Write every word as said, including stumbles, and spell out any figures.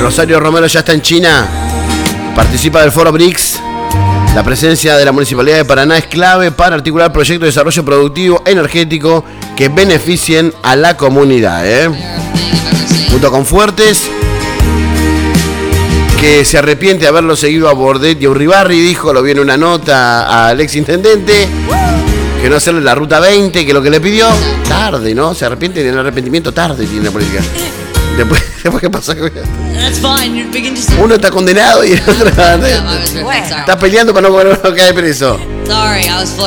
Rosario Romero ya está en China. Participa del Foro B R I C S. La presencia de la Municipalidad de Paraná es clave para articular proyectos de desarrollo productivo energético que beneficien a la comunidad. ¿eh? Junto con Fuertes, que se arrepiente de haberlo seguido a Bordet y a Urribarri, dijo, lo vi en una nota al ex intendente, que no hacerle la ruta veinte, que lo que le pidió, tarde, ¿no? Se arrepiente, tiene arrepentimiento tarde, tiene la política. Después, después ¿qué pasa? Uno está condenado y el otro está peleando para no, no caer preso.